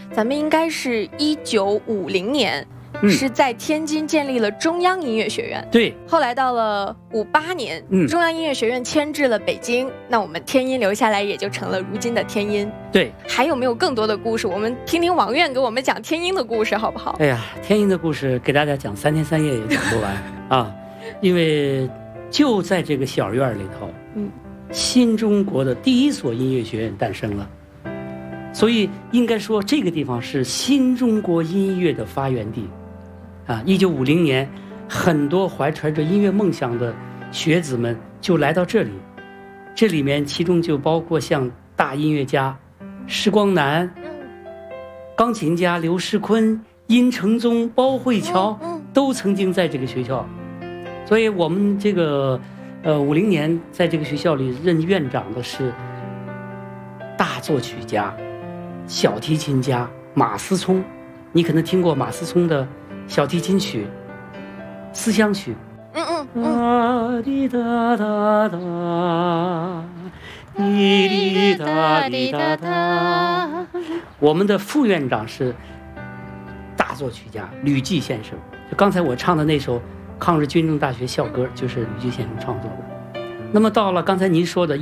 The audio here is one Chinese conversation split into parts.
咱们应该是1950年。是在天津建立了中央音乐学院， 对。 后来到了58年，中央音乐学院迁至了北京，那我们天音留下来，也就成了如今的天音。 对。 还有没有更多的故事？我们听听王院给我们讲天音的故事，好不好？ 哎呀，天音的故事给大家讲3天3夜也讲不完啊，因为就在这个小院里头，新中国的第一所音乐学院诞生了。所以应该说这个地方是新中国音乐的发源地啊！1950年，很多怀揣着音乐梦想的学子们就来到这里，这里面其中就包括像大音乐家施光南、钢琴家刘世坤、殷承宗、包慧乔都曾经在这个学校。所以我们这个50年在这个学校里任院长的是大作曲家、小提琴家马思聪，你可能听过马思聪的小提琴曲《思乡曲》。哒滴哒哒哒，滴滴哒滴哒哒。我们的副院长是大作曲家吕季先生，就刚才我唱的那首抗日军政大学校歌就是吕季先生创作的。那么到了刚才您说的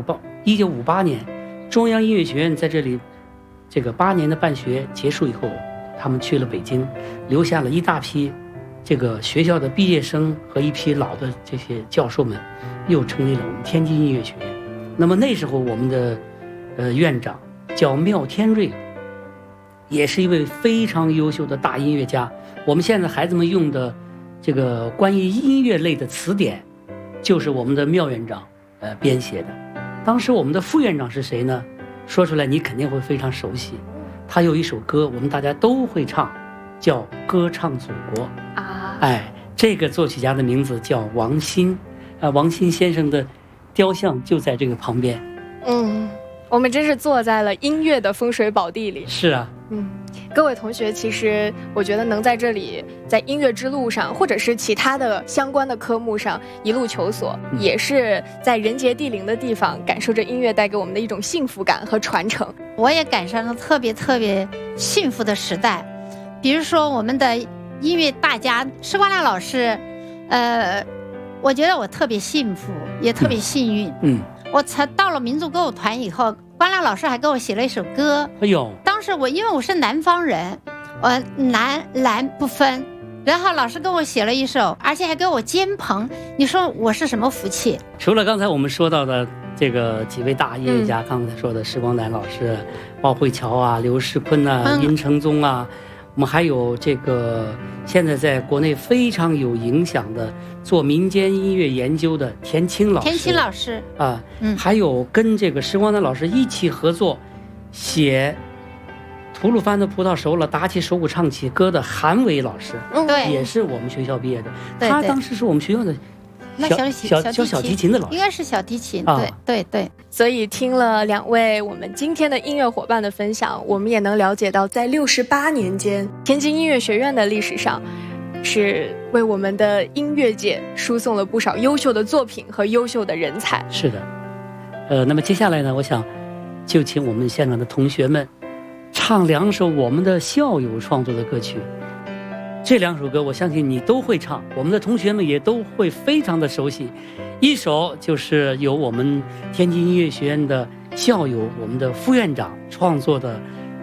1958年，中央音乐学院在这里这个8年的办学结束以后，他们去了北京，留下了一大批这个学校的毕业生和一批老的这些教授们，又成立了我们天津音乐学院。那么那时候我们的院长叫缪天瑞，也是一位非常优秀的大音乐家。我们现在孩子们用的这个关于音乐类的词典，就是我们的缪院长编写的。当时我们的副院长是谁呢？说出来你肯定会非常熟悉，他有一首歌我们大家都会唱，叫《歌唱祖国》啊。哎，这个作曲家的名字叫王新，王新先生的雕像就在这个旁边。 我们真是坐在了音乐的风水宝地里。 是啊。 各位同学，其实我觉得能在这里，在音乐之路上，或者是其他的相关的科目上一路求索，也是在人杰地灵的地方，感受着音乐带给我们的一种幸福感和传承。 我也赶上了特别幸福的时代，比如说我们的音乐大家施光亮老师，我觉得我特别幸福，也特别幸运。我才到了民族歌舞团以后，光亮老师还给我写了一首歌。 哎呦！ 当时因为我是南方人，我南蓝不分，然后老师给我写了一首，而且还给我监棚。你说我是什么福气？ 除了刚才我们说到的这个几位大音乐家，刚才说的施光南老师、包慧乔啊、刘世坤啊、殷承宗啊，我们还有这个现在在国内非常有影响的做民间音乐研究的田青老师啊，还有跟这个施光南老师一起合作写吐鲁番的葡萄熟了，打起手鼓唱起歌的韩伟老师， 对， 也是我们学校毕业的。他当时是我们学校的小提琴的老师， 应该是小提琴。对。 所以听了2位我们今天的音乐伙伴的分享，我们也能了解到，在68年间，天津音乐学院的历史上，是为我们的音乐界输送了不少优秀的作品和优秀的人才。 是的，那么接下来呢，我想就请我们现场的同学们唱2首我们的校友创作的歌曲。这2首歌我相信你都会唱，我们的同学们也都会非常的熟悉。一首就是由我们天津音乐学院的校友，我们的副院长创作的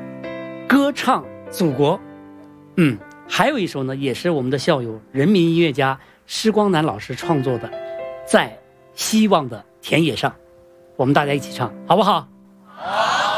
《歌唱祖国》。还有一首呢，也是我们的校友人民音乐家施光南老师创作的《在希望的田野上》，我们大家一起唱好不好？